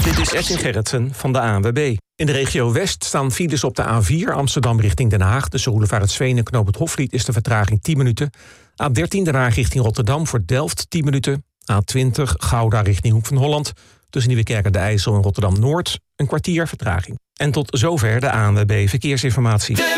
Dit is Edwin Gerritsen van de ANWB. In de regio West staan files op de A4 Amsterdam richting Den Haag. Tussen Roelevaretsveen en Knoop het Hofvliet is de vertraging 10 minuten. A13 Den Haag richting Rotterdam voor Delft 10 minuten. A20 Gouda richting Hoek van Holland. Tussen Nieuwekerk aan de IJssel en Rotterdam-Noord een kwartier vertraging. En tot zover de ANWB Verkeersinformatie.